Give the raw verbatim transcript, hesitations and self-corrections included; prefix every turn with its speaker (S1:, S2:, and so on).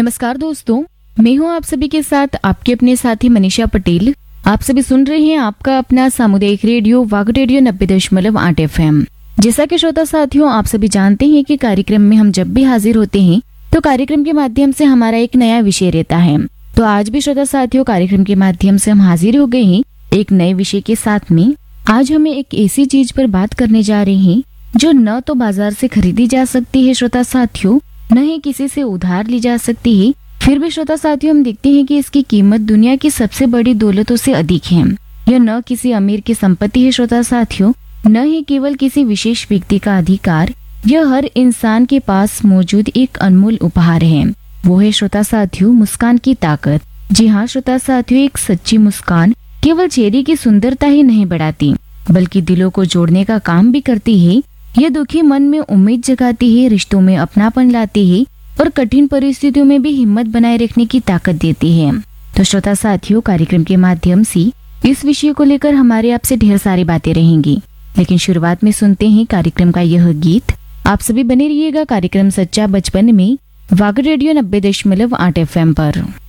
S1: नमस्कार दोस्तों, मैं हूं आप सभी के साथ आपके अपने साथी मनीषा पटेल। आप सभी सुन रहे हैं आपका अपना सामुदायिक रेडियो वाग रेडियो नब्बे दशमलव आठ एफ एम। जैसा कि श्रोता साथियों, आप सभी जानते हैं कि कार्यक्रम में हम जब भी हाजिर होते हैं तो कार्यक्रम के माध्यम से हमारा एक नया विषय रहता है। तो आज भी श्रोता साथियों, कार्यक्रम के माध्यम से हम हाजिर हो गए हैं एक नए विषय के साथ में। आज हमें एक ऐसी चीज पर बात करने जा रहे हैं जो न तो बाजार से खरीदी जा सकती है श्रोता साथियों, न ही किसी से उधार ली जा सकती है। फिर भी श्रोता साथियों, हम देखते हैं कि इसकी कीमत दुनिया की सबसे बड़ी दौलतों से अधिक है। यह न किसी अमीर की संपत्ति है श्रोता साथियों, न ही केवल किसी विशेष व्यक्ति का अधिकार। यह हर इंसान के पास मौजूद एक अनमोल उपहार है। वो है श्रोता साथियों मुस्कान की ताकत। जी हाँ श्रोता साथियों, एक सच्ची मुस्कान केवल चेहरे की सुंदरता ही नहीं बढ़ाती बल्कि दिलों को जोड़ने का काम भी करती है। यह दुखी मन में उम्मीद जगाती है, रिश्तों में अपनापन लाती है और कठिन परिस्थितियों में भी हिम्मत बनाए रखने की ताकत देती है। तो श्रोता साथियों, कार्यक्रम के माध्यम से इस विषय को लेकर हमारे आपसे ढेर सारी बातें रहेंगी, लेकिन शुरुआत में सुनते हैं कार्यक्रम का यह गीत। आप सभी बने रहिएगा कार्यक्रम सच्चा बचपन में वाग रेडियो नब्बे दशमलव आठ एफ एम पर।